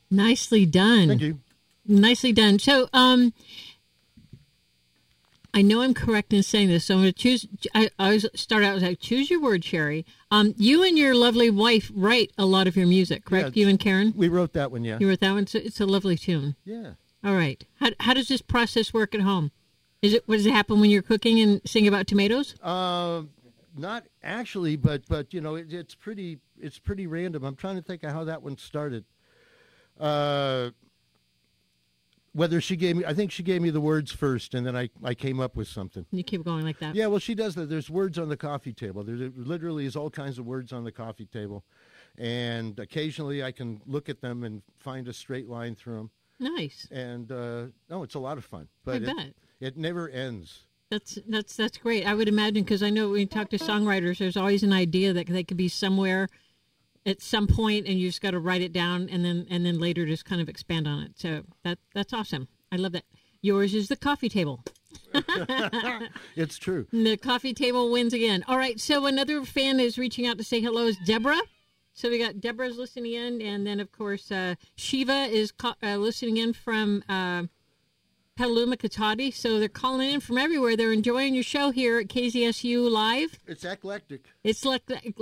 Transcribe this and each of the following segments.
Nicely done. Thank you. Nicely done. So, I know I'm correct in saying this, so I'm going to choose. I always start out as choose your word, Sherry. You and your lovely wife write a lot of your music, correct? Yeah, you and Karen? We wrote that one, yeah. You wrote that one? It's a lovely tune. Yeah. All right. How does this process work at home? Does it happen when you're cooking and sing about tomatoes? Not actually, but it's pretty random. I'm trying to think of how that one started. Whether she gave me, I think she gave me the words first, and then I came up with something. You keep going like that. Yeah, well, she does that. There's words on the coffee table. There literally is all kinds of words on the coffee table, and occasionally I can look at them and find a straight line through them. Nice. And no, it's a lot of fun. But I bet it never ends. That's great. I would imagine, because I know when you talk to songwriters, there's always an idea that they could be somewhere at some point, and you just got to write it down, and then later just kind of expand on it. So that's awesome. I love that. Yours is the coffee table. It's true. And the coffee table wins again. All right. So another fan is reaching out to say hello is Deborah. So we got Deborah's listening in, and then of course Shiva is listening in from Petaluma, Katati. So they're calling in from everywhere. They're enjoying your show here at KZSU Live. It's eclectic. It's like.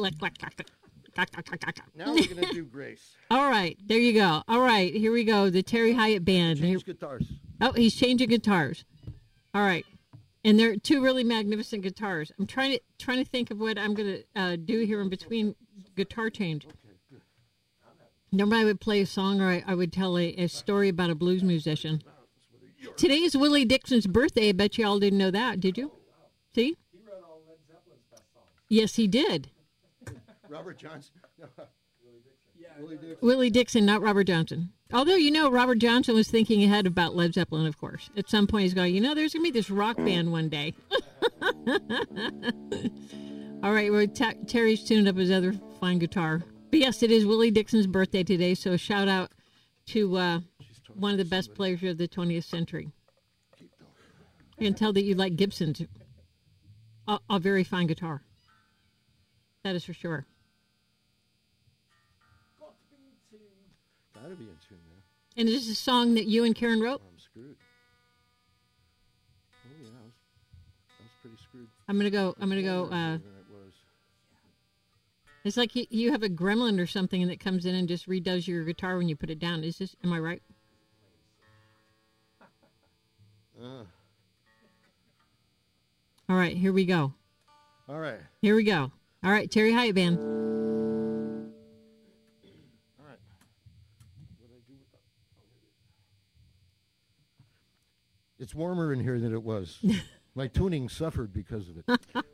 Now we're going to do Grace. All right, there you go. All right, here we go. The Terry Hyatt Band. Change guitars. Oh, he's changing guitars. All right, and they're two really magnificent guitars. I'm trying to think of what I'm going to do here in between guitar change. Normally, I would play a song, or I would tell a story about a blues musician. Today is Willie Dixon's birthday. I bet you all didn't know that. Did you? See? He wrote all Led Zeppelin's best songs. Yes, he did. Robert Johnson. Willie Dixon, not Robert Johnson. Although, Robert Johnson was thinking ahead about Led Zeppelin, of course. At some point, he's going, there's going to be this rock band one day. All right, well, Terry's tuned up his other fine guitar. But yes, it is Willie Dixon's birthday today, so a shout out to one of the best players of the 20th century. I can tell that you like Gibson's. A very fine guitar. That is for sure. Gotta be in tune, man. And is this a song that you and Karen wrote? I'm screwed. Oh yeah, I was pretty screwed. I'm gonna go. It was. It's like you have a gremlin or something that comes in and just redoes your guitar when you put it down. Am I right? All right, here we go. All right. Here we go. All right, Terry Hyatt Band. All right. It's warmer in here than it was. My tuning suffered because of it.